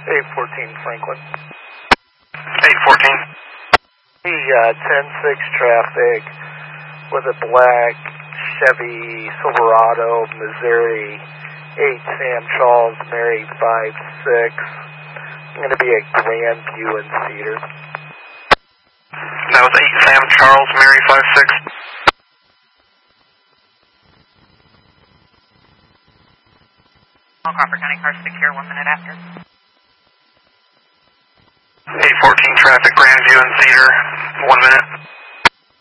814 Franklin. 814. Hey, 10-6 traffic with a black Chevy Silverado, Missouri, 8 Sam Charles, Mary 56. I'm going to be at Grandview in Cedar. That was 8 Sam Charles, Mary 56. All Crawford County cars secure 1 minute after. 814 traffic, Grandview and Cedar, 1 minute.